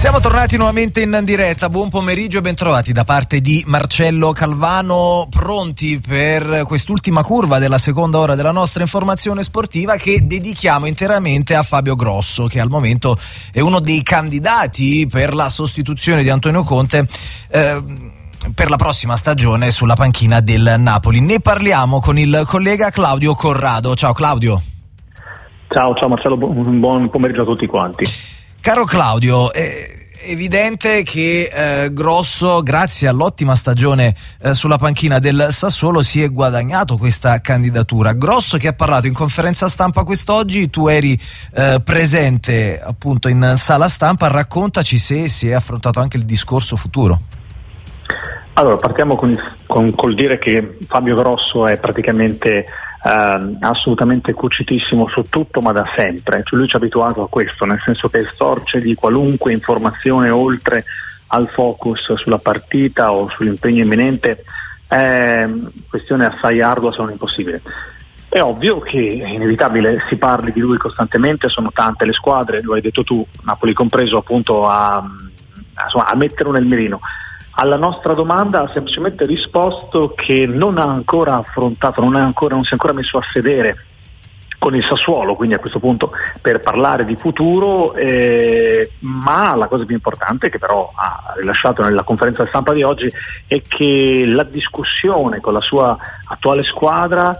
Siamo tornati nuovamente in diretta, buon pomeriggio e bentrovati da parte di Marcello Calvano, pronti per quest'ultima curva della seconda ora della nostra informazione sportiva che dedichiamo interamente a Fabio Grosso, che al momento è uno dei candidati per la sostituzione di Antonio Conte per la prossima stagione sulla panchina del Napoli. Ne parliamo con il collega Claudio Corrado. Ciao Claudio. Ciao Marcello, buon pomeriggio a tutti quanti. Caro Claudio, è evidente che Grosso, grazie all'ottima stagione sulla panchina del Sassuolo, si è guadagnato questa candidatura. Grosso che ha parlato in conferenza stampa quest'oggi, tu eri presente appunto in sala stampa, raccontaci se si è affrontato anche il discorso futuro. Allora, partiamo col dire che Fabio Grosso è praticamente assolutamente cucitissimo su tutto, ma da sempre, cioè lui ci ha abituato a questo, nel senso che storce di qualunque informazione oltre al focus sulla partita o sull'impegno imminente è questione assai ardua, se non impossibile. È ovvio che è inevitabile, si parli di lui costantemente, sono tante le squadre, lo hai detto tu, Napoli compreso, appunto a metterlo nel mirino. Alla nostra domanda ha semplicemente risposto che non ha ancora affrontato, non si è ancora messo a sedere con il Sassuolo, quindi a questo punto per parlare di futuro, ma la cosa più importante che però ha rilasciato nella conferenza stampa di oggi è che la discussione con la sua attuale squadra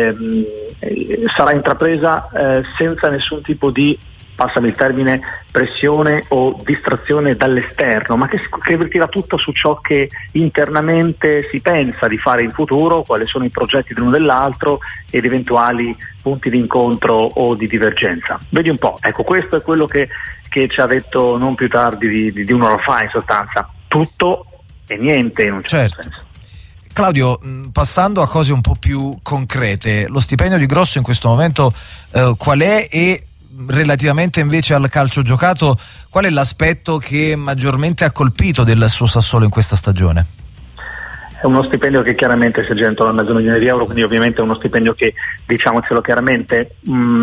sarà intrapresa senza nessun tipo di, passami il termine, pressione o distrazione dall'esterno, ma che vertirà tutto su ciò che internamente si pensa di fare in futuro, quali sono i progetti dell'uno dell'altro ed eventuali punti di incontro o di divergenza. Vedi un po', ecco, questo è quello che ci ha detto non più tardi di un'ora fa, in sostanza, tutto e niente in un certo senso. Claudio, passando a cose un po' più concrete, lo stipendio di Grosso in questo momento qual è, e relativamente invece al calcio giocato, qual è l'aspetto che maggiormente ha colpito del suo Sassuolo in questa stagione? È uno stipendio che chiaramente si aggira intorno al $500,000 di euro, quindi ovviamente è uno stipendio che, diciamocelo chiaramente,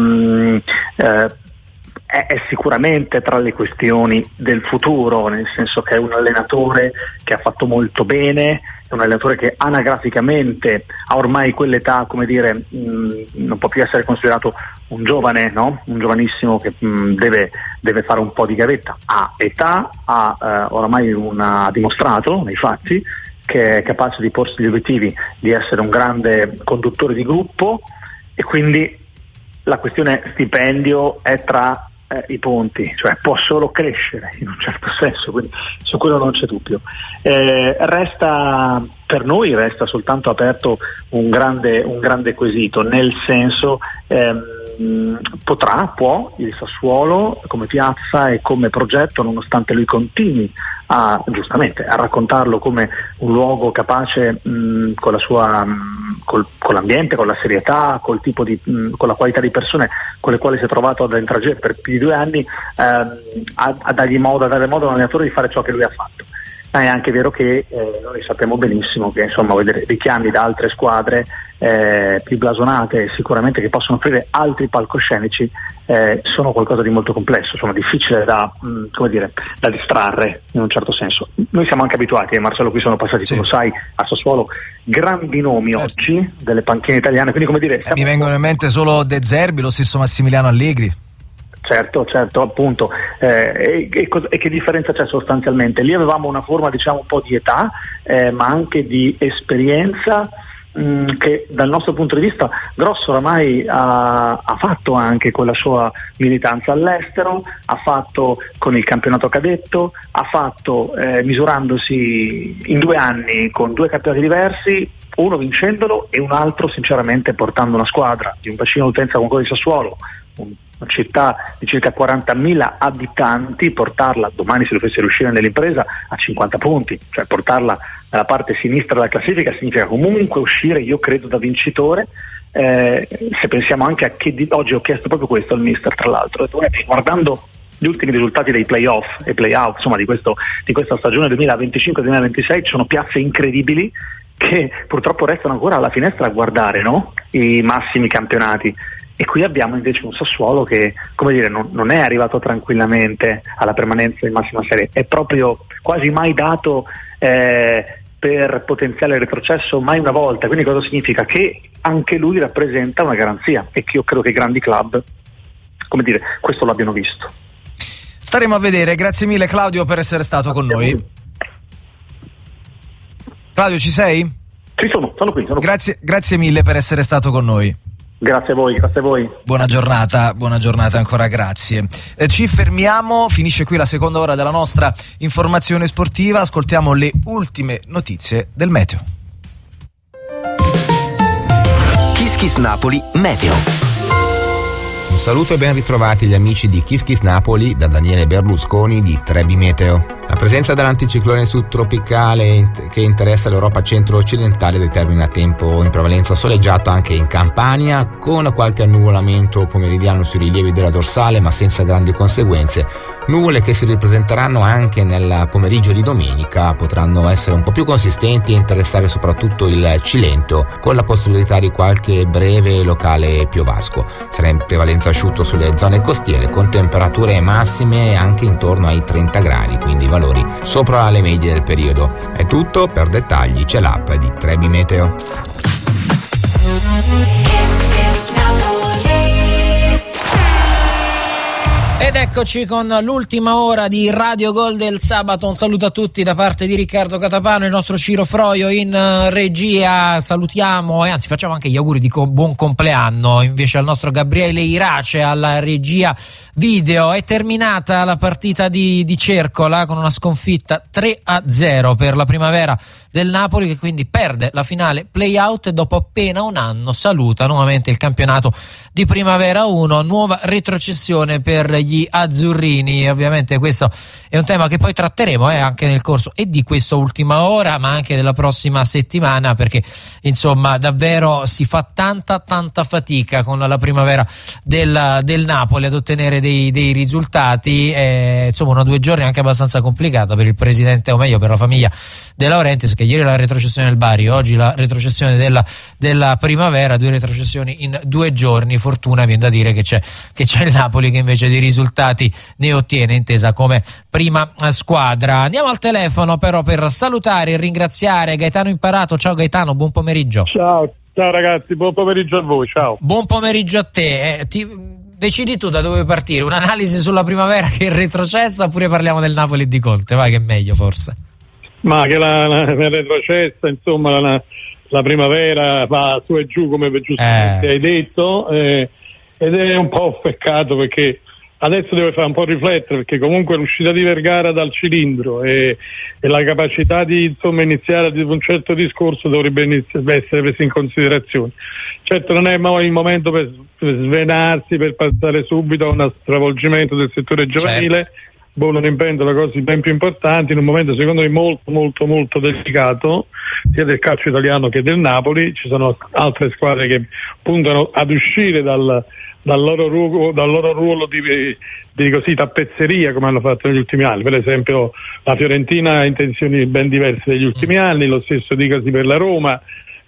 è sicuramente tra le questioni del futuro, nel senso che è un allenatore che ha fatto molto bene, è un allenatore che anagraficamente ha ormai quell'età, come dire, non può più essere considerato un giovane, no? Un giovanissimo che deve fare un po' di gavetta, ha età, oramai ha dimostrato nei fatti che è capace di porsi gli obiettivi di essere un grande conduttore di gruppo, e quindi la questione stipendio è tra i ponti, cioè può solo crescere in un certo senso, quindi su quello non c'è dubbio. Per noi resta soltanto aperto un grande quesito, nel senso può il Sassuolo come piazza e come progetto, nonostante lui continui giustamente a raccontarlo come un luogo capace con la sua con l'ambiente, con la serietà, col tipo con la qualità di persone con le quali si è trovato ad interagire per più di 2 anni, a dare modo all'allenatore di fare ciò che lui ha fatto. Ma è anche vero che noi sappiamo benissimo che, insomma, vedere richiami da altre squadre più blasonate, sicuramente, che possono offrire altri palcoscenici, sono qualcosa di molto complesso, sono difficile da distrarre in un certo senso. Noi siamo anche abituati, Marcello, qui sono passati, tu lo sai, a Sassuolo grandi nomi oggi delle panchine italiane, quindi mi vengono in mente solo De Zerbi, lo stesso Massimiliano Allegri. Certo, appunto, e che differenza c'è sostanzialmente? Lì avevamo una forma, diciamo, un po' di età, ma anche di esperienza, che dal nostro punto di vista Grosso oramai ha fatto anche con la sua militanza all'estero, ha fatto con il campionato cadetto, ha fatto misurandosi in 2 anni con 2 campionati diversi, uno vincendolo e un altro sinceramente portando una squadra di un bacino d'utenza come quello di Sassuolo, una città di circa 40.000 abitanti, portarla domani, se dovesse riuscire nell'impresa, a 50 punti, cioè portarla nella parte sinistra della classifica significa comunque uscire, io credo, da vincitore. Se pensiamo anche a che oggi ho chiesto proprio questo al mister, tra l'altro, guardando gli ultimi risultati dei playoff e playout, insomma, di questa stagione 2025-2026, ci sono piazze incredibili che purtroppo restano ancora alla finestra a guardare, no? I massimi campionati. E qui abbiamo invece un Sassuolo che, come dire, non è arrivato tranquillamente alla permanenza in massima serie, è proprio quasi mai dato per potenziale retrocesso, mai una volta. Quindi cosa significa? Che anche lui rappresenta una garanzia, e che io credo che i grandi club, come dire, questo l'abbiano visto. Staremo a vedere. Grazie mille Claudio per essere stato con noi. Claudio, ci sei? Sì, sono qui. Grazie mille per essere stato con noi. Grazie a voi. Buona giornata ancora, grazie. Ci fermiamo, finisce qui la seconda ora della nostra informazione sportiva, ascoltiamo le ultime notizie del meteo. Kiss Kiss Napoli Meteo. Un saluto e ben ritrovati gli amici di Kiss Kiss Napoli da Daniele Berlusconi di Trebi Meteo. La presenza dell'anticiclone subtropicale che interessa l'Europa centro-occidentale determina tempo in prevalenza soleggiato anche in Campania, con qualche annuvolamento pomeridiano sui rilievi della dorsale, ma senza grandi conseguenze. Nuvole che si ripresenteranno anche nel pomeriggio di domenica, potranno essere un po' più consistenti e interessare soprattutto il Cilento, con la possibilità di qualche breve locale piovasco. Sarà in prevalenza asciutto sulle zone costiere, con temperature massime anche intorno ai 30 gradi, quindi valori sopra le medie del periodo. È tutto, per dettagli c'è l'app di Trebi Meteo. Ed eccoci con l'ultima ora di Radio Gol del sabato. Un saluto a tutti da parte di Riccardo Catapano, il nostro Ciro Froio in regia. Salutiamo e anzi facciamo anche gli auguri di buon compleanno invece al nostro Gabriele Irace alla regia video. È terminata la partita di Cercola con una sconfitta 3-0 per la Primavera del Napoli, che quindi perde la finale play-out e dopo appena un anno saluta nuovamente il campionato di Primavera 1. Nuova retrocessione per gli azzurrini. Ovviamente questo è un tema che poi tratteremo anche nel corso e di questa ultima ora, ma anche della prossima settimana, perché insomma davvero si fa tanta fatica con la Primavera del Napoli ad ottenere dei risultati. Insomma, una 2 giorni anche abbastanza complicata per il presidente, o meglio per la famiglia De Laurentiis, che ieri la retrocessione del Bari, oggi la retrocessione della Primavera, 2 retrocessioni in 2 giorni. Fortuna, viene da dire, che c'è il Napoli che invece di risultati ne ottiene, intesa come prima squadra. Andiamo al telefono però per salutare e ringraziare Gaetano Imparato. Ciao Gaetano, buon pomeriggio. Ciao ragazzi, buon pomeriggio a voi, ciao. Buon pomeriggio a te. Decidi tu da dove partire, un'analisi sulla Primavera che è retrocessa, oppure parliamo del Napoli di Conte? Vai, che è meglio forse. Ma che la retrocessa, insomma, la Primavera va su e giù, come giustamente hai detto, ed è un po' un peccato, perché adesso deve fare un po' riflettere, perché comunque l'uscita di Vergara dal cilindro e la capacità di iniziare un certo discorso dovrebbe essere presa in considerazione. Certo non è mai il momento per svenarsi, per passare subito a uno stravolgimento del settore giovanile. Certo. Bollono in pentola cose ben più importanti in un momento secondo me molto delicato sia del calcio italiano che del Napoli. Ci sono altre squadre che puntano ad uscire dal loro ruolo di così tappezzeria, come hanno fatto negli ultimi anni. Per esempio la Fiorentina ha intenzioni ben diverse negli ultimi anni, lo stesso dicasi per la Roma,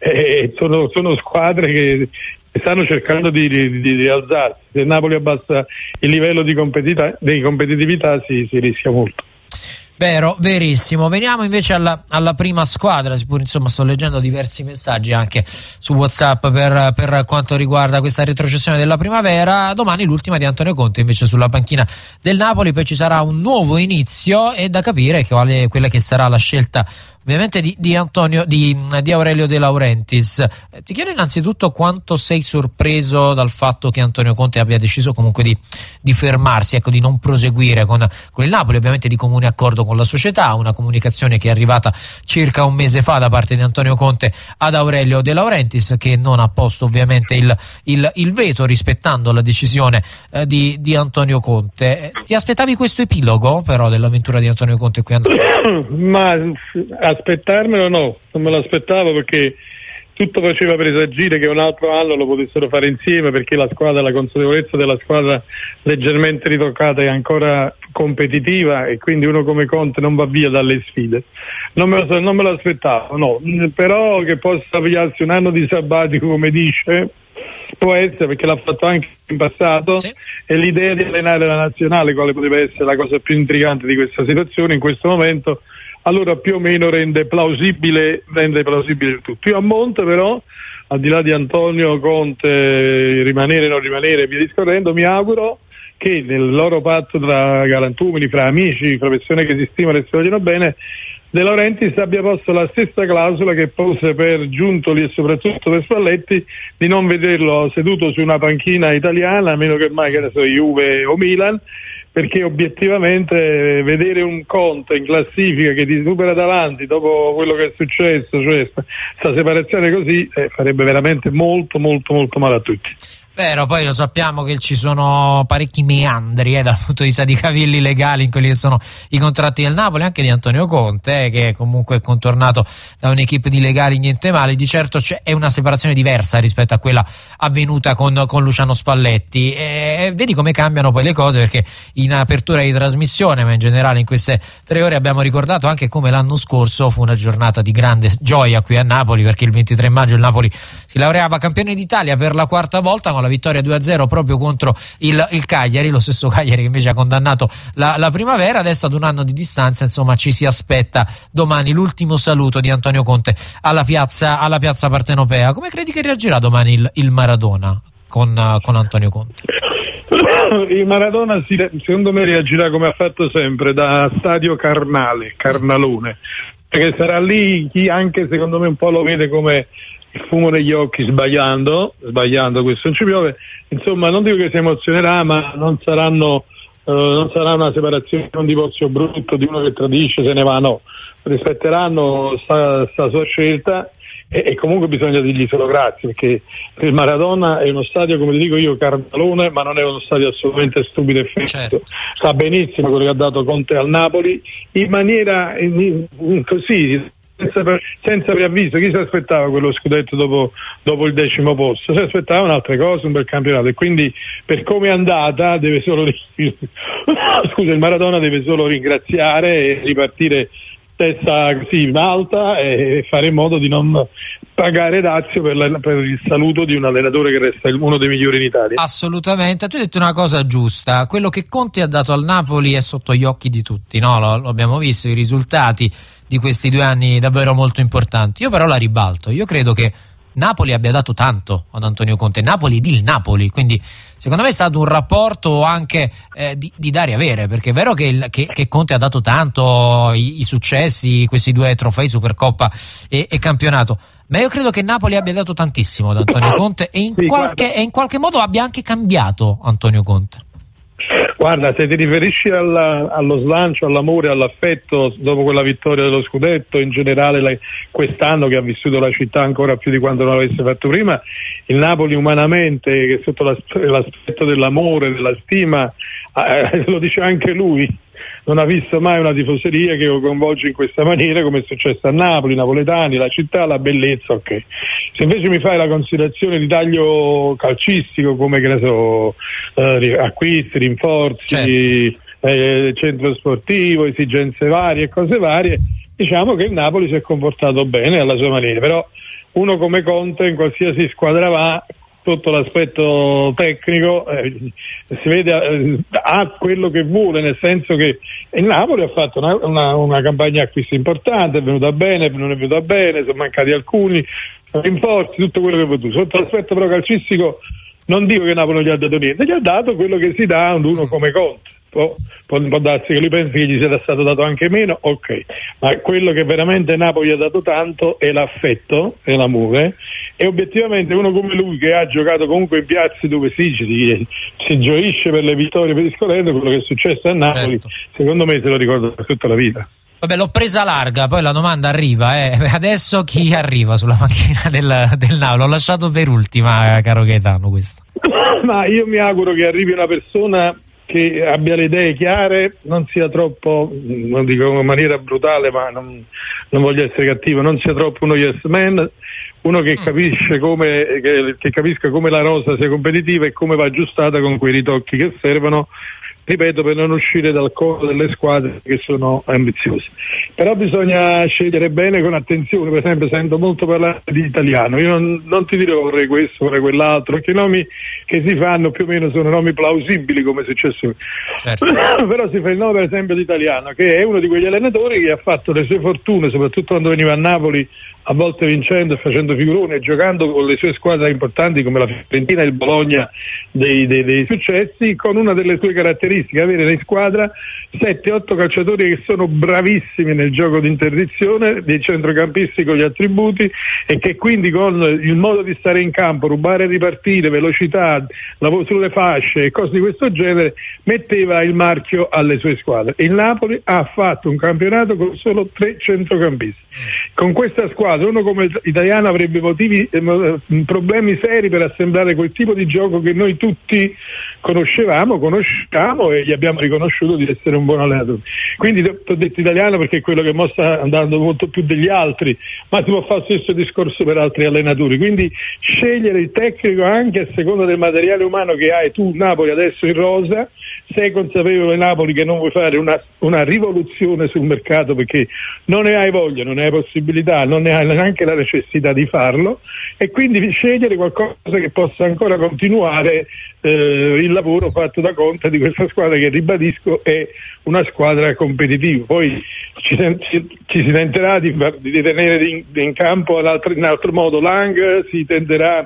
sono squadre che stanno cercando di rialzarsi. Se il Napoli abbassa il livello di competitività si rischia molto. Vero, verissimo. Veniamo invece alla prima squadra. Insomma, sto leggendo diversi messaggi anche su WhatsApp per quanto riguarda questa retrocessione della Primavera. Domani l'ultima di Antonio Conte invece sulla panchina del Napoli, poi ci sarà un nuovo inizio e da capire quella che sarà la scelta ovviamente di Aurelio De Laurentiis. Ti chiedo innanzitutto quanto sei sorpreso dal fatto che Antonio Conte abbia deciso comunque di fermarsi, di non proseguire con il Napoli, ovviamente di comune accordo con la società, una comunicazione che è arrivata circa un mese fa da parte di Antonio Conte ad Aurelio De Laurentiis, che non ha posto ovviamente il veto, rispettando la decisione di Antonio Conte. Ti aspettavi questo epilogo però dell'avventura di Antonio Conte qui a Napoli? Ma aspettarmelo no, non me lo aspettavo, perché tutto faceva presagire che un altro anno lo potessero fare insieme, perché la consapevolezza della squadra leggermente ritoccata è ancora competitiva e quindi uno come Conte non va via dalle sfide. Non me lo aspettavo, no, però che possa avviarsi un anno di sabbatico, come dice, può essere, perché l'ha fatto anche in passato, sì. E l'idea di allenare la nazionale, quale potrebbe essere la cosa più intrigante di questa situazione in questo momento, allora più o meno rende plausibile il tutto. Io a monte però, al di là di Antonio Conte rimanere non rimanere, via discorrendo, mi auguro che nel loro patto tra galantumini, fra amici, fra persone che si stimano e si vogliono bene, De Laurentiis abbia posto la stessa clausola che pose per Giuntoli e soprattutto per Spalletti, di non vederlo seduto su una panchina italiana, a meno che mai, che ne so, Juve o Milan, perché obiettivamente vedere un Conte in classifica che ti supera davanti dopo quello che è successo, cioè questa separazione così, farebbe veramente molto molto molto male a tutti. Vero, poi lo sappiamo che ci sono parecchi meandri dal punto di vista di cavilli legali in quelli che sono i contratti del Napoli, anche di Antonio Conte, che comunque è contornato da un'equipe di legali niente male. Di certo è una separazione diversa rispetto a quella avvenuta con Luciano Spalletti, e vedi come cambiano poi le cose, perché in apertura di trasmissione, ma in generale in queste 3 ore, abbiamo ricordato anche come l'anno scorso fu una giornata di grande gioia qui a Napoli, perché il 23 maggio il Napoli si laureava campione d'Italia per la 4ª volta con la vittoria 2-0 proprio contro il Cagliari, lo stesso Cagliari che invece ha condannato la primavera. Adesso, ad un anno di distanza, insomma, ci si aspetta domani l'ultimo saluto di Antonio Conte alla piazza partenopea. Come credi che reagirà domani il Maradona con Antonio Conte? Il Maradona secondo me reagirà come ha fatto sempre, da stadio carnalone, perché sarà lì chi anche secondo me un po' lo vede come il fumo negli occhi, sbagliando, questo non ci piove, insomma non dico che si emozionerà, ma non sarà una separazione, un divorzio brutto di uno che tradisce, se ne va, no, rispetteranno sta sua scelta, e comunque bisogna dirgli solo grazie, perché il Maradona è uno stadio, come ti dico io, carnalone, ma non è uno stadio assolutamente stupido e freddo. Certo. Sa benissimo quello che ha dato Conte al Napoli in maniera così, senza preavviso. Chi si aspettava quello scudetto dopo il 10° posto? Si aspettavano altre cose, un bel campionato, e quindi per come è andata deve solo il Maradona deve solo ringraziare e ripartire testa così in alta e fare in modo di non pagare dazio per il saluto di un allenatore che resta uno dei migliori in Italia. Assolutamente. Tu hai detto una cosa giusta: quello che Conte ha dato al Napoli è sotto gli occhi di tutti, no? Lo abbiamo visto, i risultati di questi 2 anni davvero molto importanti. Io però la ribalto, io credo che Napoli abbia dato tanto ad Antonio Conte, Napoli ed il Napoli, quindi secondo me è stato un rapporto anche di dare e avere, perché è vero che Conte ha dato tanto, i successi, questi 2 trofei, Supercoppa e campionato, ma io credo che Napoli abbia dato tantissimo ad Antonio Conte e in qualche modo abbia anche cambiato Antonio Conte. Guarda, se ti riferisci allo slancio, all'amore, all'affetto dopo quella vittoria dello scudetto, in generale quest'anno che ha vissuto la città ancora più di quanto non avesse fatto prima, il Napoli umanamente, che sotto l'aspetto dell'amore, della stima, lo dice anche lui, non ha visto mai una tifoseria che lo coinvolge in questa maniera, come è successo a Napoli, i napoletani, la città, la bellezza, ok. Se invece mi fai la considerazione di taglio calcistico, come che ne so, acquisti, rinforzi, centro sportivo, esigenze varie e cose varie, diciamo che il Napoli si è comportato bene alla sua maniera, però uno come Conte in qualsiasi squadra va, sotto l'aspetto tecnico si vede ha quello che vuole, nel senso che il Napoli ha fatto una campagna acquisti importante, è venuta bene, non è venuta bene, sono mancati alcuni rinforzi, tutto quello che vuoi tu. Sotto l'aspetto però calcistico non dico che Napoli non gli ha dato niente, gli ha dato quello che si dà ad uno come Conte. Può darsi che lui pensi che gli sia stato dato anche meno, ok, ma quello che veramente Napoli ha dato tanto è l'affetto e l'amore, e obiettivamente uno come lui, che ha giocato comunque in piazze dove si gioisce per le vittorie, per discorrendo, quello che è successo a Napoli, certo, secondo me se lo ricordo per tutta la vita. Vabbè, l'ho presa larga, poi la domanda arriva, adesso chi arriva sulla macchina del Napoli? L'ho lasciato per ultima, caro Gaetano, questo. Ma io mi auguro che arrivi una persona che abbia le idee chiare, non sia troppo, non dico in maniera brutale, ma non voglio essere cattivo, non sia troppo uno yes man, uno che capisce che capisca come la rosa sia competitiva e come va aggiustata con quei ritocchi che servono ripeto, per non uscire dal coro delle squadre che sono ambiziose. Però bisogna scegliere bene, con attenzione. Per esempio sento molto parlare di italiano, io non ti dirò vorrei questo, vorrei quell'altro, perché i nomi che si fanno più o meno sono nomi plausibili, come è successo. Certo. Però si fa il nome per esempio di Italiano, che è uno di quegli allenatori che ha fatto le sue fortune, soprattutto quando veniva a Napoli, a volte vincendo e facendo figuroni e giocando con le sue squadre importanti come la Fiorentina e il Bologna dei successi, con una delle sue caratteristiche: avere in squadra 7-8 calciatori che sono bravissimi nel gioco di interdizione, dei centrocampisti con gli attributi, e che quindi con il modo di stare in campo, rubare e ripartire, velocità, lavoro sulle fasce e cose di questo genere, metteva il marchio alle sue squadre. Il Napoli ha fatto un campionato con solo 3 centrocampisti. Con questa squadra uno come Italiano avrebbe problemi seri per assemblare quel tipo di gioco che noi tutti conosciamo e gli abbiamo riconosciuto di essere un buon allenatore. Quindi ti ho detto Italiano perché è quello che mo sta andando molto più degli altri, ma si può fare lo stesso discorso per altri allenatori. Quindi scegliere il tecnico anche a seconda del materiale umano che hai tu, Napoli, adesso in rosa. Sei consapevole, Napoli, che non vuoi fare una rivoluzione sul mercato perché non ne hai voglia, non ne hai possibilità, non ne hai neanche la necessità di farlo, e quindi scegliere qualcosa che possa ancora continuare il lavoro fatto da Conte di questa squadra che, ribadisco, è una squadra competitiva. Poi ci si tenterà di tenere in campo in altro modo Lang, si tenterà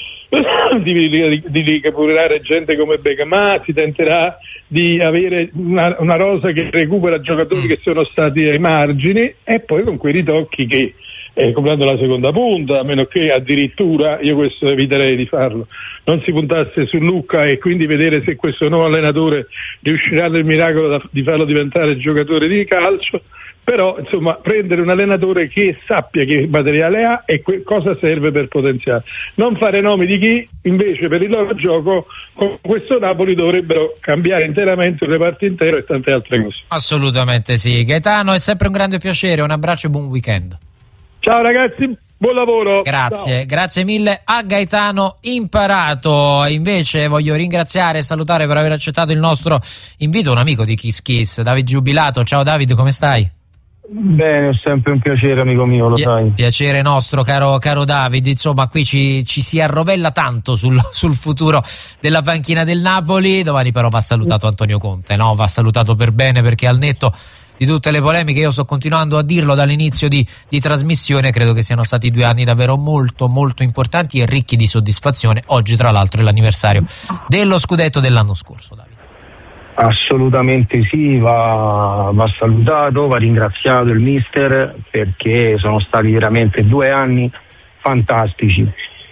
di recuperare gente come Beckham, si tenterà di avere una rosa che recupera giocatori che sono stati ai margini, e poi con quei ritocchi che comprando la seconda punta, a meno che addirittura, io questo eviterei di farlo, non si puntasse su Lucca e quindi vedere se questo nuovo allenatore riuscirà nel miracolo di farlo diventare giocatore di calcio. Però insomma prendere un allenatore che sappia che materiale ha e cosa serve per potenziare, non fare nomi di chi invece per il loro gioco con questo Napoli dovrebbero cambiare interamente il reparto intero e tante altre cose. Assolutamente sì. Gaetano, è sempre un grande piacere, un abbraccio e buon weekend. Ciao ragazzi, buon lavoro. Grazie, ciao. Grazie mille a Gaetano Imparato. Invece voglio ringraziare e salutare per aver accettato il nostro invito un amico di Kiss Kiss, David Giubilato. Ciao David, come stai? Bene, è sempre un piacere, amico mio, lo sai. Piacere nostro, caro David. Insomma, qui ci si arrovella tanto sul futuro della panchina del Napoli. Domani però va salutato Antonio Conte, no? Va salutato per bene, perché al netto di tutte le polemiche, io sto continuando a dirlo dall'inizio di trasmissione, credo che siano stati 2 anni davvero molto molto importanti e ricchi di soddisfazione. Oggi tra l'altro è l'anniversario dello scudetto dell'anno scorso, David. Assolutamente sì, va salutato, va ringraziato il mister, perché sono stati veramente 2 anni fantastici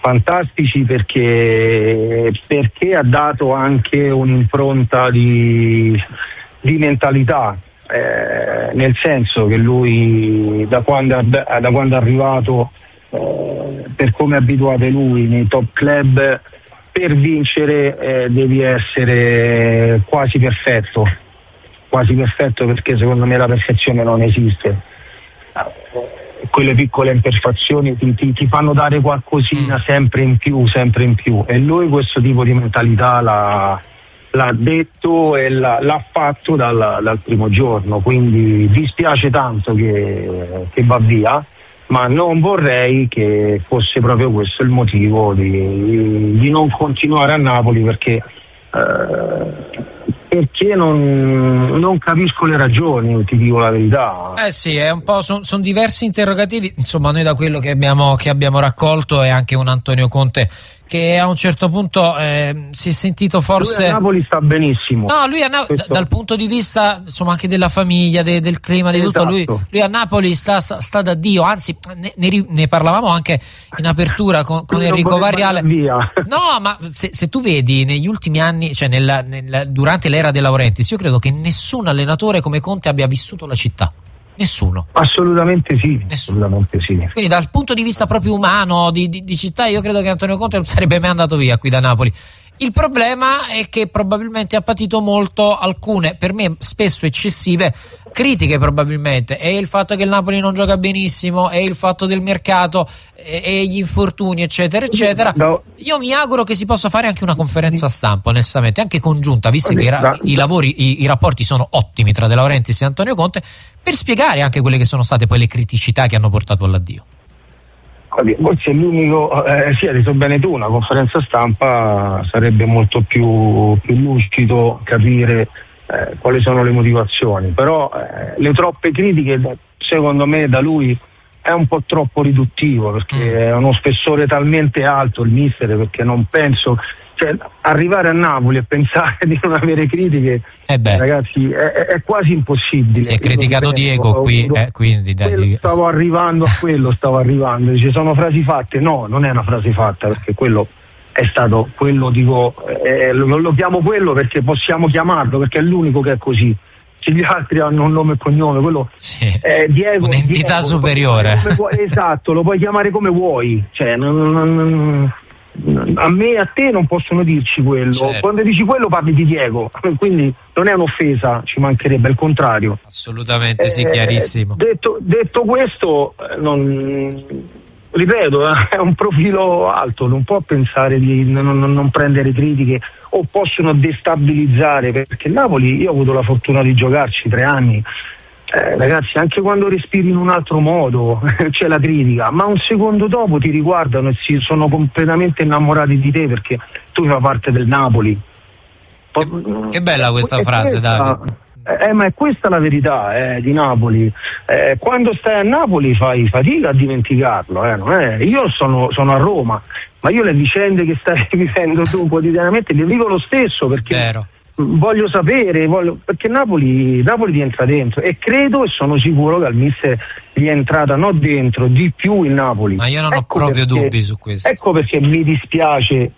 perché ha dato anche un'impronta di mentalità, nel senso che lui da quando è arrivato, per come è abituato lui nei top club, per vincere devi essere quasi perfetto, perché secondo me la perfezione non esiste. Quelle piccole imperfezioni ti fanno dare qualcosina sempre in più, e lui questo tipo di mentalità l'ha detto e l'ha fatto dal primo giorno, quindi dispiace tanto che va via, ma non vorrei che fosse proprio questo il motivo di non continuare a Napoli, perché non capisco le ragioni, ti dico la verità. Sì, è un po', sono diversi interrogativi. Insomma, noi da quello che abbiamo raccolto è anche un Antonio Conte che a un certo punto si è sentito forse. Lui a Napoli sta benissimo. No, lui dal punto di vista insomma anche della famiglia, del clima, di tutto, lui a Napoli sta da Dio. Anzi, ne parlavamo anche in apertura con Enrico Varriale. No, ma se tu vedi negli ultimi anni, cioè durante l'era De Laurentiis, io credo che nessun allenatore come Conte abbia vissuto la città. Nessuno. Assolutamente sì. Quindi dal punto di vista proprio umano, di città, io credo che Antonio Conte non sarebbe mai andato via qui da Napoli. Il problema è che probabilmente ha patito molto alcune, per me spesso eccessive, critiche probabilmente, e il fatto che il Napoli non gioca benissimo, e il fatto del mercato, e gli infortuni eccetera eccetera. No. Io mi auguro che si possa fare anche una conferenza stampa, onestamente, anche congiunta, visto che i rapporti sono ottimi tra De Laurentiis e Antonio Conte, per spiegare anche quelle che sono state poi le criticità che hanno portato all'addio. Forse è l'unico, sì, hai detto bene tu, una conferenza stampa sarebbe molto più lucido capire quali sono le motivazioni, però le troppe critiche secondo me da lui è un po' troppo riduttivo, perché è uno spessore talmente alto il mister, perché non penso, cioè, arrivare a Napoli e pensare di non avere critiche, ragazzi, è quasi impossibile. Si è criticato Diego qui, quindi dai. Stavo arrivando, dice sono frasi fatte. No, non è una frase fatta, perché quello è stato, quello dico, lo chiamo quello perché possiamo chiamarlo, perché è l'unico che è così. Se gli altri hanno un nome e cognome, quello è Diego, un'entità Diego, superiore. Esatto, lo puoi chiamare come vuoi, cioè a me e a te non possono dirci quello. Certo. Quando dici quello parli di Diego, quindi non è un'offesa, ci mancherebbe, il contrario. Assolutamente sì, chiarissimo. Detto questo, ripeto, è un profilo alto, non può pensare di non prendere critiche, o possono destabilizzare, perché Napoli, io ho avuto la fortuna di giocarci 3 anni. Ragazzi, anche quando respiri in un altro modo c'è la critica, ma un secondo dopo ti riguardano e sono completamente innamorati di te, perché tu fai parte del Napoli. Che bella questa frase, Davide. Ma è questa la verità di Napoli. Quando stai a Napoli fai fatica a dimenticarlo. Io sono a Roma, ma io le vicende che stai vivendo tu quotidianamente le vivo lo stesso, perché Vero. Voglio sapere, perché Napoli ti entra dentro, e credo e sono sicuro che al mister gli è entrata dentro di più il Napoli. Ma io non ho proprio dubbi su questo. Ecco perché mi dispiace,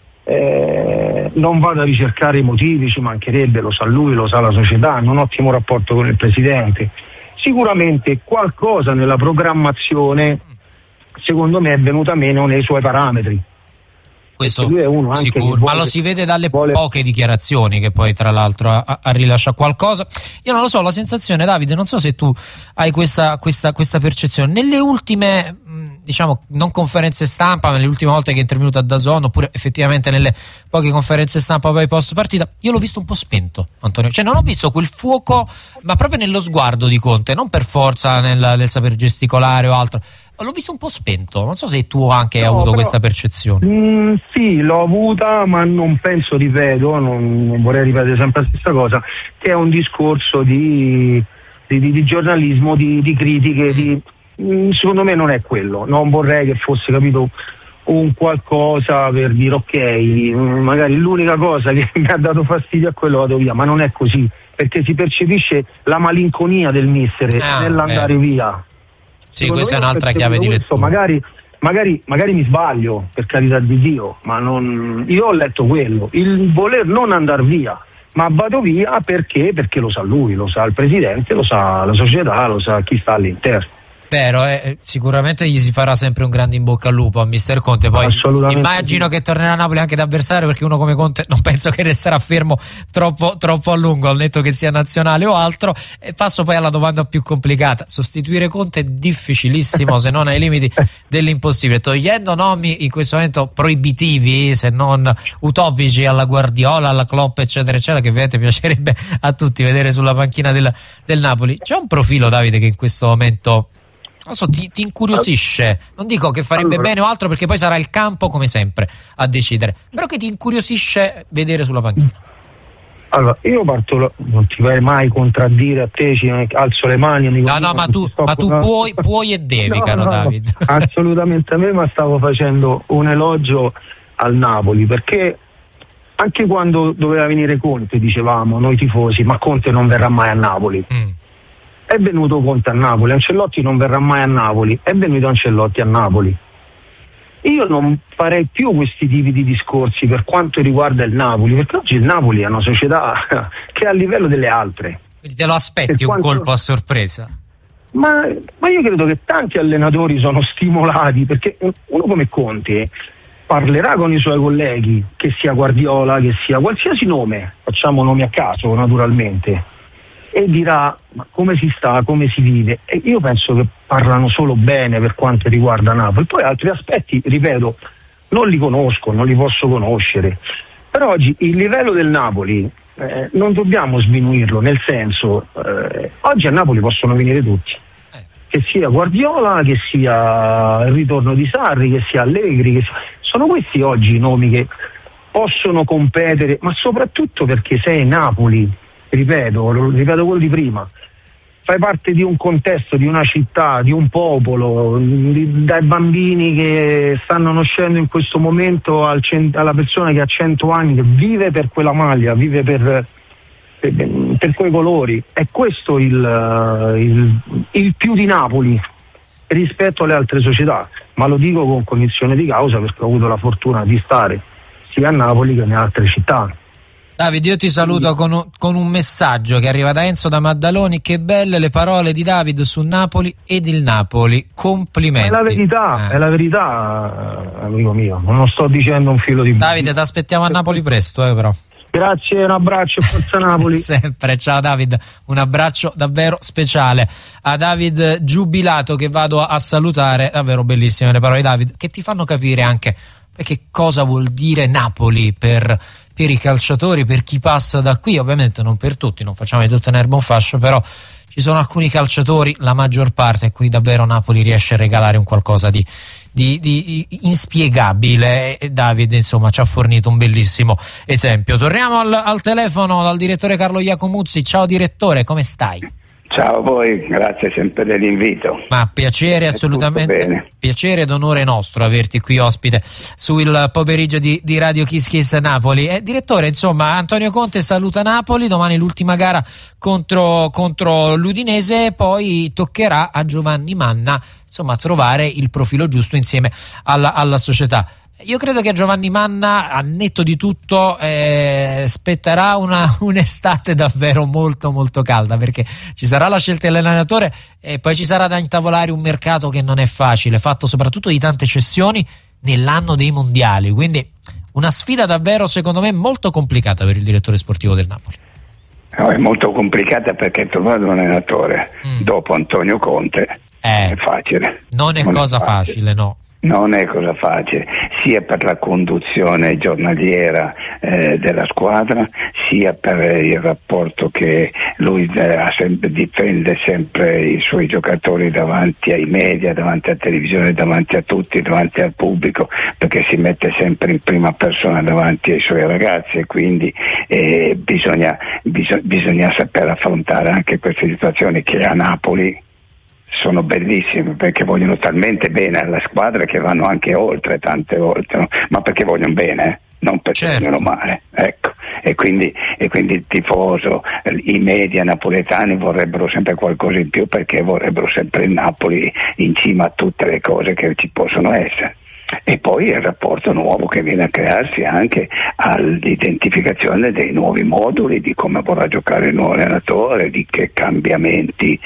non vado a ricercare i motivi, ci mancherebbe, lo sa lui, lo sa la società, hanno un ottimo rapporto con il presidente. Sicuramente qualcosa nella programmazione secondo me è venuta meno nei suoi parametri. Questo lui è uno anche sicuro, ma lo si vede dalle poche dichiarazioni che poi tra l'altro ha rilasciato qualcosa. Io non lo so, la sensazione, Davide, non so se tu hai questa percezione nelle ultime, diciamo, non conferenze stampa, ma nelle ultime volte che è intervenuto a DAZN, oppure effettivamente nelle poche conferenze stampa poi post partita, io l'ho visto un po' spento, Antonio, cioè non ho visto quel fuoco, ma proprio nello sguardo di Conte, non per forza nel saper gesticolare o altro. L'ho visto un po' spento, non so se tu anche hai avuto questa percezione. Sì, l'ho avuta, ma non penso, ripeto, non vorrei ripetere sempre la stessa cosa, che è un discorso di giornalismo, di critiche, secondo me non è quello. Non vorrei che fosse, capito, un qualcosa per dire ok, magari l'unica cosa che mi ha dato fastidio a quello vado via, ma non è così, perché si percepisce la malinconia del mister nell'andare via. Sì, questa è un'altra chiave di lettura. Magari mi sbaglio, per carità di Dio, ma io ho letto quello, il voler non andare via, ma vado via perché lo sa lui, lo sa il presidente, lo sa la società, lo sa chi sta all'interno. Vero, sicuramente gli si farà sempre un grande in bocca al lupo a mister Conte, poi immagino che tornerà a Napoli anche da avversario, perché uno come Conte non penso che resterà fermo troppo a lungo, al netto che sia nazionale o altro. E passo poi alla domanda più complicata: sostituire Conte è difficilissimo, se non ai limiti dell'impossibile, togliendo nomi in questo momento proibitivi, se non utopici, alla Guardiola, alla Klopp eccetera eccetera, che ovviamente piacerebbe a tutti vedere sulla panchina del Napoli. C'è un profilo, Davide, che in questo momento non so, ti incuriosisce, non dico che farebbe bene o altro, perché poi sarà il campo come sempre a decidere, però che ti incuriosisce vedere sulla panchina? Allora, io parto, non ti vai mai contraddire a te, alzo le mani. Ma tu puoi e devi, caro Davide. Assolutamente, a me, ma stavo facendo un elogio al Napoli, perché anche quando doveva venire Conte dicevamo noi tifosi, ma Conte non verrà mai a Napoli. È venuto Conte a Napoli, Ancelotti non verrà mai a Napoli, è venuto Ancelotti a Napoli. Io non farei più questi tipi di discorsi per quanto riguarda il Napoli, perché oggi il Napoli è una società che è a livello delle altre. Quindi te lo aspetti un colpo a sorpresa? Ma io credo che tanti allenatori sono stimolati, perché uno come Conte parlerà con i suoi colleghi, che sia Guardiola, che sia qualsiasi nome, facciamo nomi a caso naturalmente, e dirà ma come si sta, come si vive, e io penso che parlano solo bene per quanto riguarda Napoli. Poi altri aspetti, ripeto, non li conosco, non li posso conoscere, però oggi il livello del Napoli non dobbiamo sminuirlo, nel senso oggi a Napoli possono venire tutti, che sia Guardiola, che sia il ritorno di Sarri, che sia Allegri, sono questi oggi i nomi che possono competere, ma soprattutto perché sei Napoli, ripeto quello di prima, fai parte di un contesto, di una città, di un popolo, dai bambini che stanno nascendo in questo momento alla persona che ha 100 anni, che vive per quella maglia, vive per quei colori. È questo il più di Napoli rispetto alle altre società, ma lo dico con cognizione di causa perché ho avuto la fortuna di stare sia a Napoli che in altre città. David, io ti saluto con un messaggio che arriva da Enzo da Maddaloni. Che belle le parole di David su Napoli ed il Napoli, complimenti. È la verità, amico mio, non sto dicendo un filo di Davide, ti aspettiamo a Napoli presto, però. Grazie, un abbraccio, forza Napoli. Sempre, ciao David, un abbraccio davvero speciale a David Giubilato, che vado a salutare. Davvero bellissime le parole di David, che ti fanno capire anche che cosa vuol dire Napoli per i calciatori, per chi passa da qui. Ovviamente non per tutti, non facciamo di tutta un'erba un fascio, però ci sono alcuni calciatori, la maggior parte, a cui davvero Napoli riesce a regalare un qualcosa di inspiegabile, e Davide insomma ci ha fornito un bellissimo esempio. Torniamo al telefono dal direttore Carlo Iacomuzzi. Ciao direttore, come stai? Ciao a voi, grazie sempre dell'invito. Ma piacere, assolutamente, piacere ed onore nostro averti qui ospite sul pomeriggio di Radio Kiss Kiss Napoli. Direttore, insomma, Antonio Conte saluta Napoli, domani l'ultima gara contro l'Udinese, poi toccherà a Giovanni Manna insomma trovare il profilo giusto insieme alla società. Io credo che a Giovanni Manna, a netto di tutto, spetterà un'estate davvero molto molto calda, perché ci sarà la scelta dell'allenatore e poi ci sarà da intavolare un mercato che non è facile, fatto soprattutto di tante cessioni nell'anno dei mondiali, quindi una sfida davvero secondo me molto complicata per il direttore sportivo del Napoli. No, è molto complicata perché trovare un allenatore dopo Antonio Conte è facile. Non è cosa facile, no. Non è cosa facile, sia per la conduzione giornaliera della squadra, sia per il rapporto che lui difende sempre i suoi giocatori davanti ai media, davanti alla televisione, davanti a tutti, davanti al pubblico, perché si mette sempre in prima persona davanti ai suoi ragazzi, e quindi bisogna saper affrontare anche queste situazioni che a Napoli sono bellissime, perché vogliono talmente bene alla squadra che vanno anche oltre, tante volte, no? Ma perché vogliono bene, non perché vogliono male, ecco. E quindi il tifoso, i media napoletani vorrebbero sempre qualcosa in più, perché vorrebbero sempre il Napoli in cima a tutte le cose che ci possono essere. E poi il rapporto nuovo che viene a crearsi anche all'identificazione dei nuovi moduli, di come vorrà giocare il nuovo allenatore, di che cambiamenti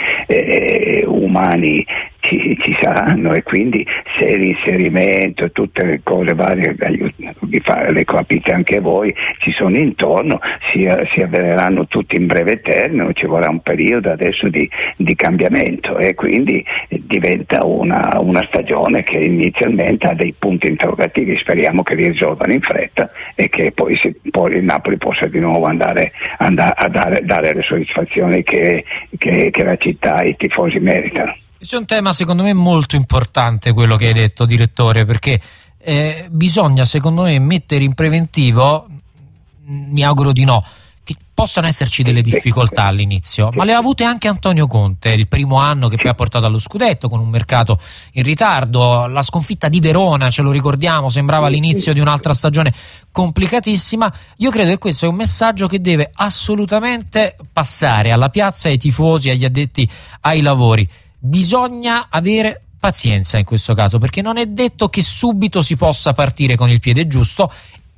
umani ci saranno, e quindi se l'inserimento e tutte le cose varie le capite anche voi ci sono intorno, si avveleranno tutti in breve termine, ci vorrà un periodo adesso di cambiamento, e quindi diventa una stagione che inizialmente ha dei punti interrogativi. Speriamo che li risolvano in fretta e che poi il Napoli possa di nuovo andare a dare le soddisfazioni che la città e i tifosi meritano. Questo è un tema secondo me molto importante, quello che hai detto, direttore, perché bisogna secondo me mettere in preventivo, mi auguro di no, che possano esserci delle difficoltà all'inizio, ma le ha avute anche Antonio Conte il primo anno, che poi ha portato allo scudetto con un mercato in ritardo, la sconfitta di Verona, ce lo ricordiamo, sembrava l'inizio di un'altra stagione complicatissima. Io credo che questo è un messaggio che deve assolutamente passare alla piazza, ai tifosi, agli addetti ai lavori. Bisogna avere pazienza in questo caso, perché non è detto che subito si possa partire con il piede giusto,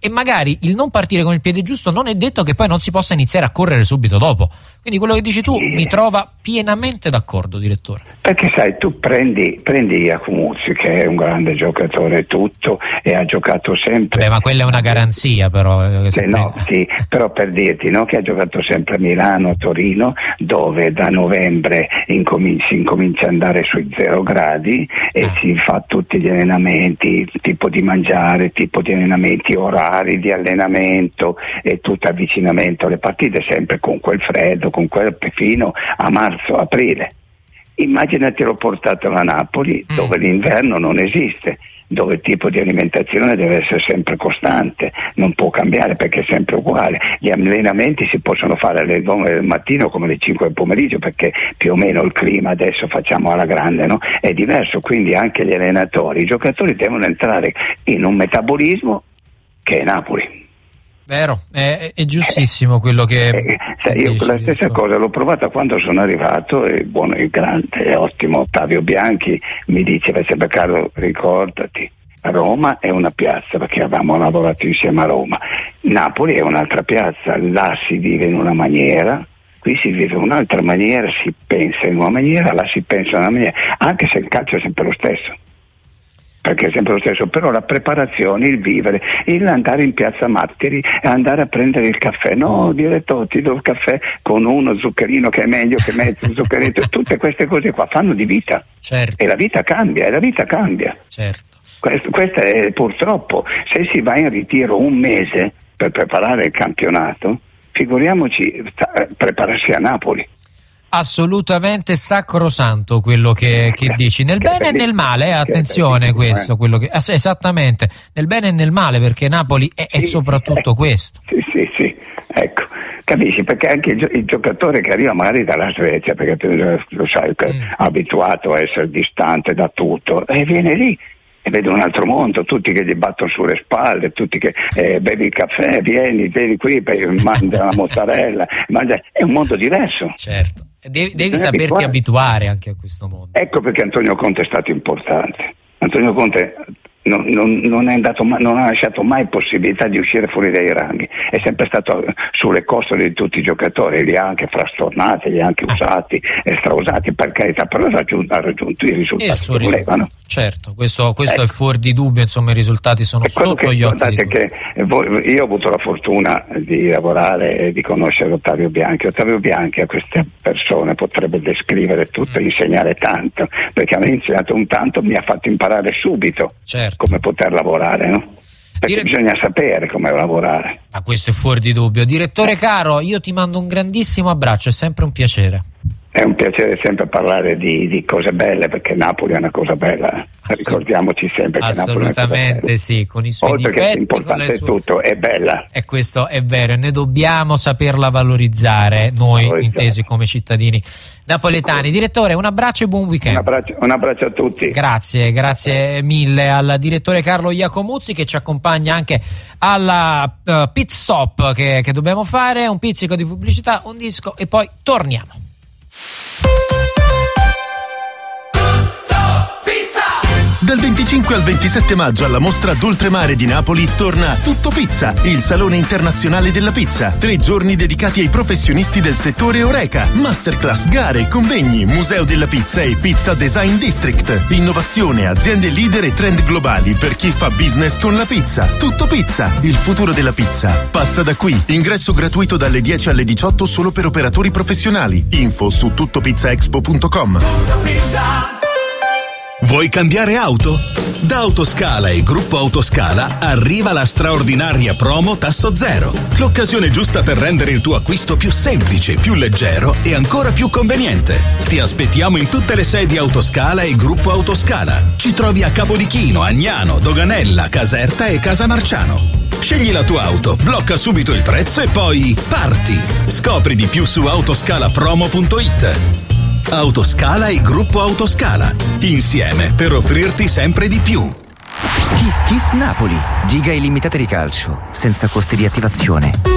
e magari il non partire con il piede giusto non è detto che poi non si possa iniziare a correre subito dopo. Quindi quello che dici tu mi trova pienamente d'accordo, direttore. Perché sai, tu prendi Iacomuzzi, che è un grande giocatore tutto e ha giocato sempre. Vabbè, ma quella è una garanzia però. Sì, però per dirti, no, che ha giocato sempre a Milano, a Torino, dove da novembre si incomincia ad andare sui 0 gradi e si fa tutti gli allenamenti, tipo di mangiare, tipo di allenamenti, orari di allenamento e tutto avvicinamento alle partite, sempre con quel freddo, con quel fino a marzo, aprile. Immaginatelo portato a Napoli, dove l'inverno non esiste, dove il tipo di alimentazione deve essere sempre costante, non può cambiare perché è sempre uguale. Gli allenamenti si possono fare alle 9 del mattino come alle 5 del pomeriggio, perché più o meno il clima adesso facciamo alla grande, no? È diverso, quindi anche gli allenatori, i giocatori devono entrare in un metabolismo che è Napoli. Vero, è giustissimo quello che io dici, la stessa cosa l'ho provata quando sono arrivato, e buono, il grande e ottimo Ottavio Bianchi mi diceva sempre: Carlo, ricordati, Roma è una piazza, perché avevamo lavorato insieme a Roma, Napoli è un'altra piazza, là si vive in una maniera, qui si vive in un'altra maniera, si pensa in una maniera, là si pensa in una maniera, anche se il calcio è sempre lo stesso. Perché è sempre lo stesso, però la preparazione, il vivere, il andare in piazza Martiri e andare a prendere il caffè, no, direttore, ti do il caffè con uno zuccherino che è meglio che mezzo zuccherino, tutte queste cose qua fanno di vita. Certo. E la vita cambia, Certo. Questo è, purtroppo, se si va in ritiro un mese per preparare il campionato, figuriamoci prepararsi a Napoli. Assolutamente sacrosanto quello che dici, nel bene e nel male, attenzione questo, quello che esattamente, nel bene e nel male, perché Napoli è soprattutto questo. Sì, ecco, capisci, perché anche il giocatore che arriva magari dalla Svezia, perché tu lo sai che è abituato a essere distante da tutto, e viene lì e vede un altro mondo, tutti che gli battono sulle spalle, tutti che bevi il caffè, vieni qui, mangia la mozzarella, è un mondo diverso. Certo. Devi saperti abituare anche a questo mondo. Ecco perché Antonio Conte è stato importante. Antonio Conte non ha lasciato mai possibilità di uscire fuori dai ranghi, è sempre stato sulle costole di tutti i giocatori, li ha anche frastornati, li ha anche usati e strausati, per carità, però ha raggiunto i risultati che volevano. Certo, questo è fuori di dubbio, insomma i risultati sono sotto gli occhi di che io ho avuto la fortuna di lavorare e di conoscere Ottavio Bianchi. Ottavio Bianchi a queste persone potrebbe descrivere tutto, insegnare tanto, perché mi ha insegnato un tanto, mi ha fatto imparare subito come poter lavorare, no? Perché bisogna sapere come lavorare. Ma questo è fuori di dubbio. Direttore caro, io ti mando un grandissimo abbraccio, è sempre un piacere. È un piacere sempre parlare di cose belle, perché Napoli è una cosa bella. Ricordiamoci sempre che Napoli è una cosa bella. Assolutamente sì, con i suoi oltre difetti, che importante è tutto, è bella. E questo è vero, e ne dobbiamo saperla valorizzare noi intesi come cittadini napoletani. Direttore, un abbraccio e buon weekend. Un abbraccio a tutti. Grazie mille al direttore Carlo Iacomuzzi, che ci accompagna anche alla pit stop che dobbiamo fare, un pizzico di pubblicità, un disco e poi torniamo. Dal 25 al 27 maggio alla mostra d'Oltremare di Napoli torna Tutto Pizza, il salone internazionale della pizza. 3 giorni dedicati ai professionisti del settore Horeca, masterclass, gare, convegni, museo della pizza e Pizza Design District. Innovazione, aziende leader e trend globali per chi fa business con la pizza. Tutto Pizza, il futuro della pizza. Passa da qui. Ingresso gratuito dalle 10 alle 18 solo per operatori professionali. Info su tuttopizzaexpo.com. Vuoi cambiare auto? Da Autoscala e Gruppo Autoscala arriva la straordinaria promo Tasso Zero. L'occasione giusta per rendere il tuo acquisto più semplice, più leggero e ancora più conveniente. Ti aspettiamo in tutte le sedi Autoscala e Gruppo Autoscala. Ci trovi a Capodichino, Agnano, Doganella, Caserta e Casamarciano. Scegli la tua auto, blocca subito il prezzo e poi parti! Scopri di più su autoscalapromo.it. Autoscala e Gruppo Autoscala, insieme per offrirti sempre di più. Kiss Kiss Napoli, giga illimitate di calcio, senza costi di attivazione.